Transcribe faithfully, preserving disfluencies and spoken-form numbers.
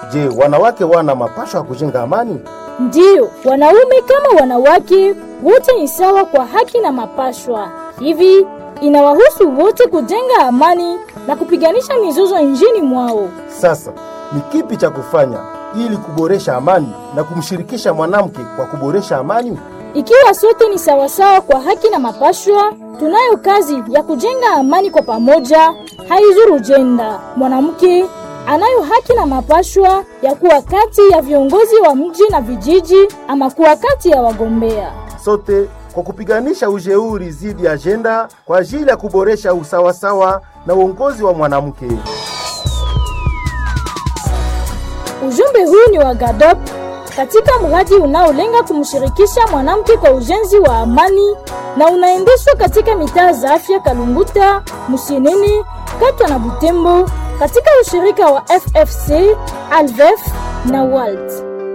Je, wanawake wana mapasho ya kujenga amani? Ndiyo, wanaume kama wanawake wote ni sawa kwa haki na mapashwa. Hivi inawahusu wote kujenga amani na kupiganisha mizozo nchini mwao. Sasa ni kipi cha kufanya ili kuboresha amani na kumshirikisha mwanamke kwa kuboresha amani? Ikiwa sote ni sawasawa kwa haki na mapashwa, tunayo kazi ya kujenga amani kwa pamoja. Haizuru jenda. Mwanamke anayo haki na mapashwa ya kuwa kati ya viongozi wa mji na vijiji ama kuwa kati ya wagombea. Sote kwa kupiganisha ujeuri zidi ya agenda kwa ajili ya kuboresha usawasawa na uongozi wa mwanamke. Ujumbe huu ni wa GADOP katika mradi unaolenga kumshirikisha mwanamke kwa ujenzi wa amani na unaendeshwa katika mitaa za afya Kalunguta, Musienene, Katwa na Butembo katika ushirika wa F F C, Alvef na Walt.